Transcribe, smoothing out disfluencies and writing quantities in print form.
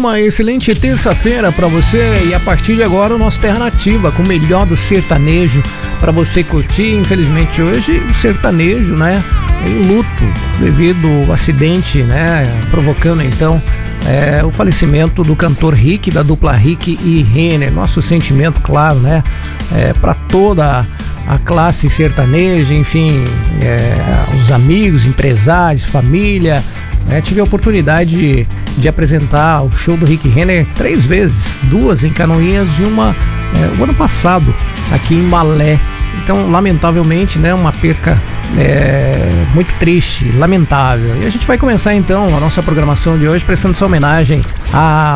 uma excelente terça-feira para você e a partir de agora o nosso Terra Nativa com o melhor do sertanejo para você curtir. Infelizmente hoje o sertanejo, né, em luto devido ao acidente, né, provocando então o falecimento do cantor Rick, da dupla Rick e Renner. Nosso sentimento, claro, né, para toda a classe sertaneja, enfim, os amigos, empresários, família. Tive a oportunidade de apresentar o show do Rick Renner 3 vezes, 2 em Canoinhas e uma o ano passado aqui em Malé. Então, lamentavelmente, né, uma perca muito triste, lamentável. E a gente vai começar então a nossa programação de hoje prestando essa homenagem a